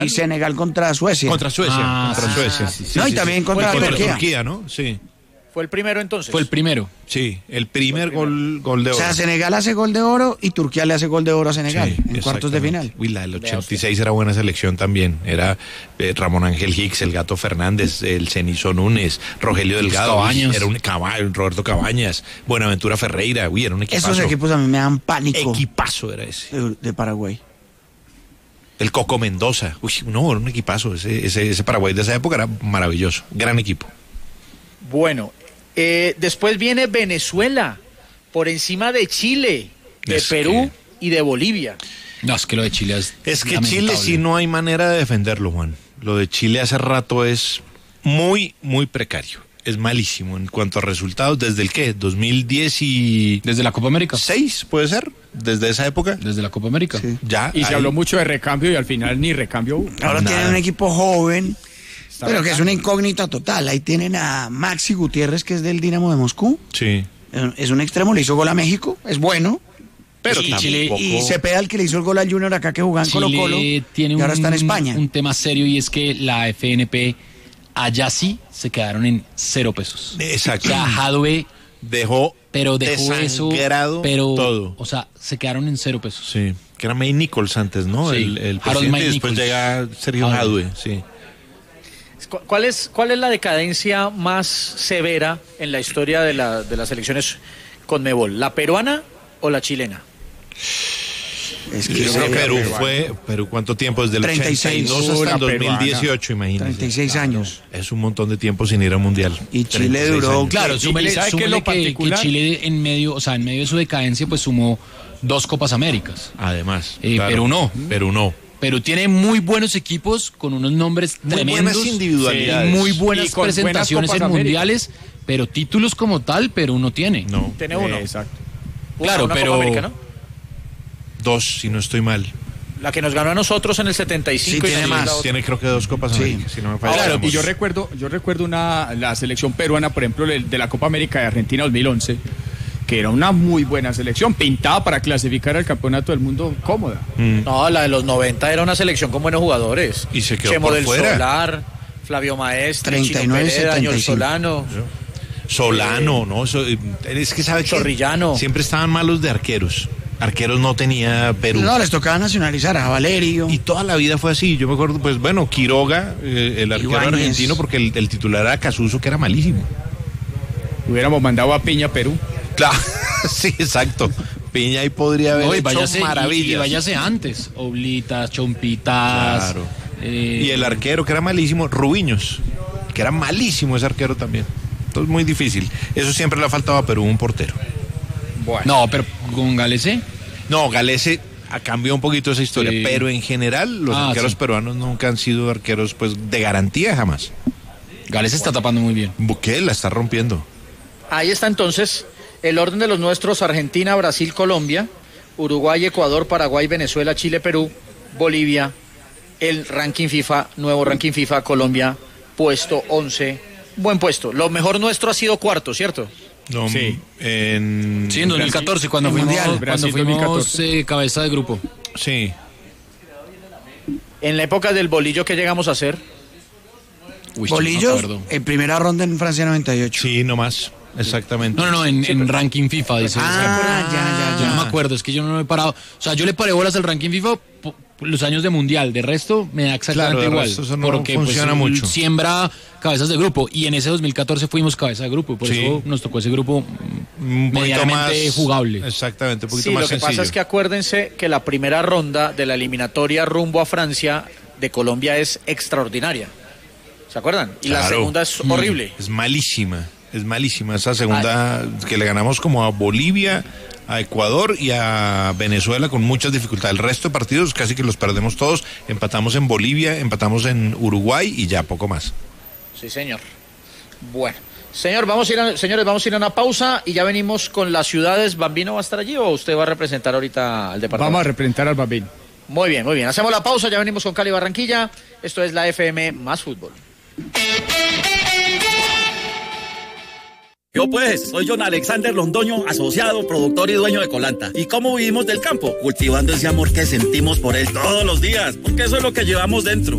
y Senegal contra Suecia. Contra Suecia. No, y también contra Turquía, ¿no? Sí. ¿Fue el primero entonces? Fue el primero. Sí, el primer gol de oro. O sea, Senegal hace gol de oro y Turquía le hace gol de oro a Senegal en cuartos de final. Uy, la del 86 era buena selección también. Era Ramón Ángel Hicks, el Gato Fernández, el Cenizo Núñez, Rogelio Delgado. Cabañas. Era Roberto Cabañas, Buenaventura Ferreira. Uy, era un equipazo. Esos equipos a mí me dan pánico. Equipazo era ese. De Paraguay. El Coco Mendoza. Uy, no, era un equipazo. Ese Paraguay de esa época era maravilloso. Gran equipo. Bueno, después viene Venezuela, por encima de Chile, de Perú y de Bolivia. No, es que lo de Chile es que lamentable. Chile sí no hay manera de defenderlo, Juan. Lo de Chile hace rato es muy, muy precario. Es malísimo en cuanto a resultados. ¿Desde el qué? 2010 y... Desde la Copa América. 6, ¿puede ser? ¿Desde esa época? Desde la Copa América. Sí. Ya. Y se habló mucho de recambio y al final ni recambio hubo. Ahora tienen un equipo joven, pero que es bacano. una incógnita total. Ahí tienen a Maxi Gutiérrez, que es del Dinamo de Moscú. Sí. Es un extremo, le hizo gol a México, es bueno. Pero Sí, tampoco... Y Cepeda, el que le hizo el gol al Junior acá que jugaba en Chile Colo-Colo, tiene y ahora está en España. un tema serio, y es que la FNP allá sí se quedaron en 0 pesos. Exacto. O sea, Jadwe dejó eso, pero todo. o sea, se quedaron en 0 pesos. Sí, que era May Nichols antes, ¿no? Sí, El Harold presidente, May y después Nichols. llega Sergio Jadwe, sí. ¿Cuál es la decadencia más severa en la historia de las selecciones Conmebol? ¿La peruana o la chilena? Es que Yo creo que Perú, ¿cuánto tiempo? Desde el 36, 82 hasta el la peruana. 2018, imagínate. 36 años. Es un montón de tiempo sin ir al Mundial. Y Chile 36 duró, años. Claro, ¿Y súmele, sabe qué es súmele lo que particular? Chile en medio de su decadencia pues sumó 2 Copas Américas. Además. Perú no. Perú no. Perú tiene muy buenos equipos con unos nombres Muy tremendos, buenas individualidades. muy Y buenas con buenas presentaciones Copas en América. mundiales, pero títulos como tal Perú no tiene. No. Tiene uno. Exacto. Claro, Una pero Copa América, ¿no? 2, si no estoy mal. La que nos ganó a nosotros en el 75. Sí, y tiene la más. otra. Tiene creo que 2 Copas Sí. América, si no me falla. Claro, Vamos. y yo recuerdo la selección peruana, por ejemplo, de la Copa América de Argentina 2011, que era una muy buena selección, pintada para clasificar al campeonato del mundo cómoda. No, la de los 90 era una selección con buenos jugadores. Y se quedó Chemo por del fuera. Solar, Flavio Maestre, 39, Chino Pereda, Añol 75. Solano. Solano, ¿no? Es que sabe que Zorrillano. siempre estaban malos de arqueros. Arqueros no tenía Perú. No, les tocaba nacionalizar a Valerio. Y toda la vida fue así. Yo me acuerdo, pues bueno, Quiroga, el arquero Ibáñez. argentino, porque el titular era Casuso, que era malísimo. Hubiéramos mandado a Piña a Perú. Claro, sí, exacto. Piña ahí podría haber no, y hecho váyase, maravillas. y váyase antes, Oblitas, Chompitas. Claro. Y el arquero, que era malísimo, Rubiños, que era malísimo ese arquero también. Entonces, muy difícil. Eso siempre le ha faltado a Perú, un portero. No, pero con Galese. No, Galese cambió un poquito esa historia, Sí. pero en general los arqueros sí. peruanos nunca han sido arqueros pues de garantía jamás. Galese está tapando muy bien. Buquet la está rompiendo. Ahí está entonces el orden de los nuestros: Argentina, Brasil, Colombia, Uruguay, Ecuador, Paraguay, Venezuela, Chile, Perú, Bolivia. El ranking FIFA, nuevo ranking FIFA, Colombia, puesto 11. Buen puesto. Lo mejor nuestro ha sido cuarto, ¿cierto? No, Sí. en 2014, cuando El fuimos, Mundial. cuando Brasil, fuimos 2014. cabeza de grupo. Sí. En la época del bolillo, ¿qué llegamos a hacer? Uy, yo no me Bolillos, acuerdo. en primera ronda en Francia 98. Sí, nomás. Exactamente. No, en ranking FIFA, dice. Yo no me acuerdo, es que yo no me he parado. O sea, yo le paré bolas al ranking FIFA los años de mundial. De resto, me da exactamente Claro, de igual. resto eso no porque funciona mucho. siembra cabezas de grupo. Y en ese 2014 fuimos cabeza de grupo. Por Sí. eso nos tocó ese grupo Un poquito medianamente más jugable. Exactamente, un poquito Sí, más lo que sencillo. pasa es que acuérdense que la primera ronda de la eliminatoria rumbo a Francia de Colombia es extraordinaria. ¿Se acuerdan? Y la Claro. segunda es horrible. Es malísima. Es malísima esa segunda que le ganamos como a Bolivia, a Ecuador y a Venezuela con muchas dificultades. El resto de partidos casi que los perdemos todos. Empatamos en Bolivia, empatamos en Uruguay y ya poco más. Sí, señor. Bueno. Señores, vamos a ir a una pausa y ya venimos con las ciudades. ¿Bambino va a estar allí o usted va a representar ahorita al departamento? Vamos a representar al Bambín. Muy bien, muy bien. Hacemos la pausa, ya venimos con Cali Barranquilla. Esto es la FM más fútbol. Yo pues, soy John Alexander Londoño, asociado, productor y dueño de Colanta. ¿Y cómo vivimos del campo? Cultivando ese amor que sentimos por él todos los días, porque eso es lo que llevamos dentro.